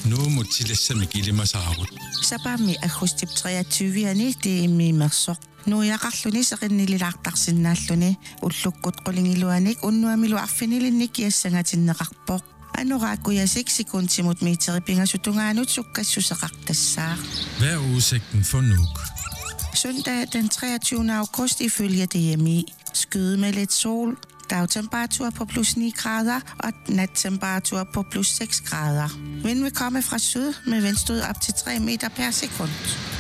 Nu må tillæsse gille mig saarut. Sapami akustip 23-ani tiimmiimersoq. Nuiaqarluni seqinnililaqtarsinnaalluni ullukkut qulingiluanik unnuamilu arfinilinnik kiassangatinneqarpoq. Anoraakuyasik sekuntimut miiteripingasutungaanut sukkassuseqartassaaq. Hvad er udsigten for Nuuk? Søndag den 23. august ifølge DMI. Skyde med lidt sol. Dagtemperatur på plus 9 grader og nattemperatur på plus 6 grader. Vind vil komme fra syd med vindstød op til 3 meter per sekund.